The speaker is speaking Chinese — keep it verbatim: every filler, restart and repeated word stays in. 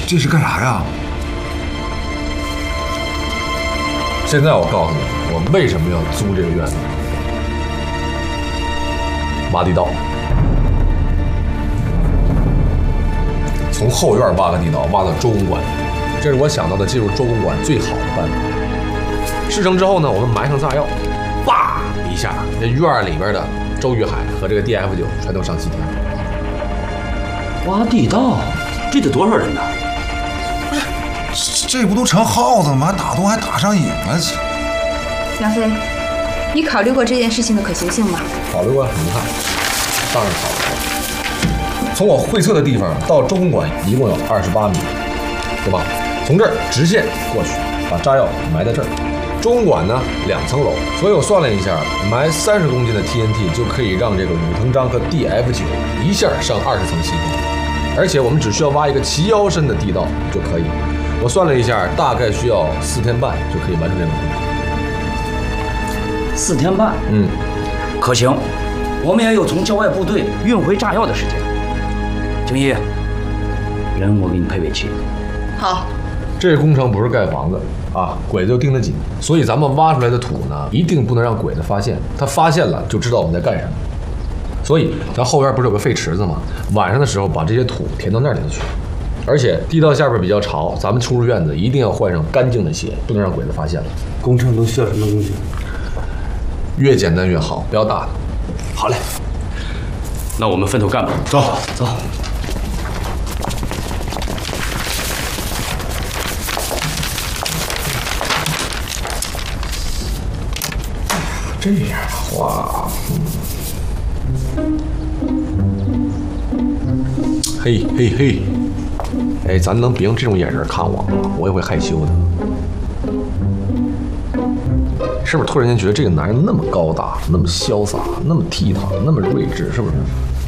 这是干啥呀？ 现在我告诉你，我为什么要租这个院子？挖地道，从后院挖个地道，挖到周公馆，这是我想到的进入周公馆最好的办法。事成之后呢，我们埋上炸药，叭一下，这院里边的周玉海和这个 D F 九全都上西天了。 挖地道，这得多少人呢？ 这不都成耗子了吗？还打洞还打上瘾了？ 杨飞，你考虑过这件事情的可行性吗？ 考虑过，你看，当然考虑过。从我绘测的地方到周公馆一共有二十八米，对吧？从这儿直线过去，把炸药埋在这儿。周公馆呢两层楼，所以我算了一下，埋三十公斤的 T N T 就可以让这个武藤章和 D F 九一下上二十层西天，而且我们只需要挖一个齐腰深的地道就可以。我算了一下，大概需要四天半就可以完成这个工程。 四天半， 嗯， 可行。我们也有从郊外部队运回炸药的时间。景一，人我给你配尾气。 好。 这个工程不是盖房子啊，鬼子就盯得紧，所以咱们挖出来的土呢，一定不能让鬼子发现，他发现了就知道我们在干什么。所以咱后边不是有个废池子吗？晚上的时候把这些土填到那里头去。而且地道下边比较潮，咱们出入院子一定要换上干净的鞋，不能让鬼子发现了。 工程都需要什么东西？ 越简单越好，不要大的。 好嘞，那我们分头干吧。 走走。 这样的话，嘿嘿嘿，哎，咱能别用这种眼神看我吗？我也会害羞的。是不是突然间觉得这个男人那么高大，那么潇洒，那么倜傥，那么睿智？是不是？